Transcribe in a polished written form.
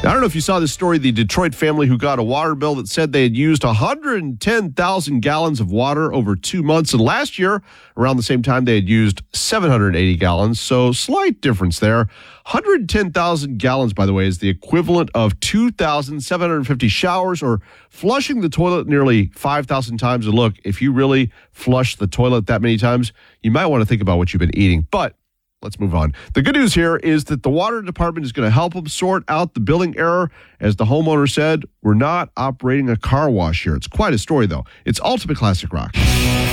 I don't know if you saw this story, the Detroit family who got a water bill that said they had used 110,000 gallons of water over 2 months. And last year, around the same time, they had used 780 gallons. So slight difference there. 110,000 gallons, by the way, is the equivalent of 2,750 showers or flushing the toilet nearly 5,000 times. And look, if you really flush the toilet that many times, you might want to think about what you've been eating. But let's move on. The good news here is that the water department is going to help them sort out the billing error. As the homeowner said, we're not operating a car wash here. It's quite a story, though. It's Ultimate Classic Rock.